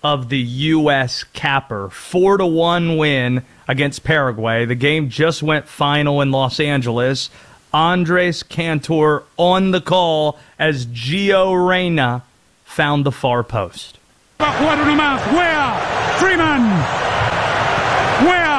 of the U.S. capper. 4-1 win against Paraguay. The game just went final in Los Angeles. Andres Cantor on the call as Gio Reyna found the far post. Va a jugar uno más. Wea. Freeman. Wea.